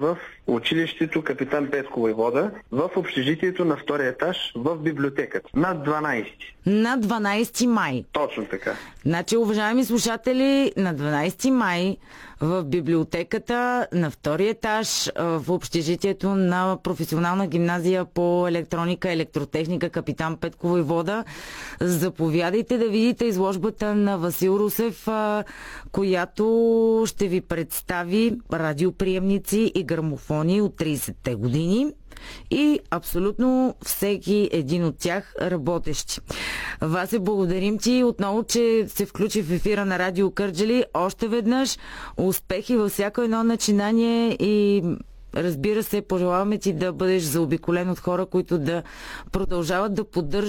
в училището Капитан Петко войвода, в общежитието на втория етаж, в библиотеката. На 12. На 12 май. Точно така. Значи, уважаеми слушатели, на 12 май в библиотеката на втория етаж в общежитието на професионална гимназия по електроника и електротехника Капитан Петко войвода. Заповядайте да видите изложбата на Васил Русев, която ще ви представи радиоприемници и грамофони от 30-те години и абсолютно всеки един от тях работещи. Васе, благодарим ти отново, че се включи в ефира на Радио Кърджали. Още веднъж успехи във всяко едно начинание и разбира се, пожелаваме ти да бъдеш заобиколен от хора, които да продължават да поддържат